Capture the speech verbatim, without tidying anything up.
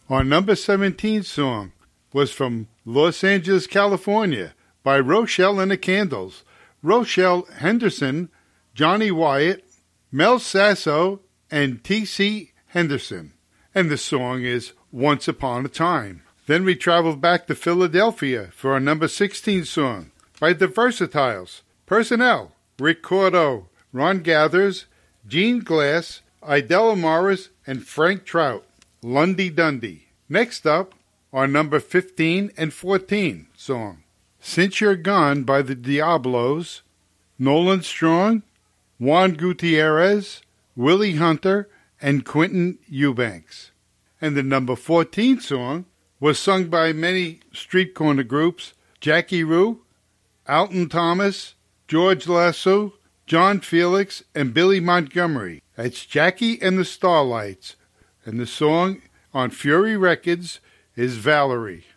Our number seventeen song was from Los Angeles, California, by Rochelle and the Candles. Rochelle Henderson, Johnny Wyatt, Mel Sasso, and T C Henderson. And the song is Once Upon a Time. Then we traveled back to Philadelphia for our number sixteen song by the Versatiles. Personnel, Rick Cordo, Ron Gathers, Gene Glass, Idella Morris, and Frank Trout. Lundy Dundee. Next up, our number fifteen and fourteen song. Since You're Gone by the Diablos, Nolan Strong, Juan Gutierrez, Willie Hunter, and Quentin Eubanks. And the number fourteen song was sung by many street corner groups, Jackie Rue, Alton Thomas, George Lasso, John Felix, and Billy Montgomery. That's Jackie and the Starlights. And the song on Fury Records is Valerie.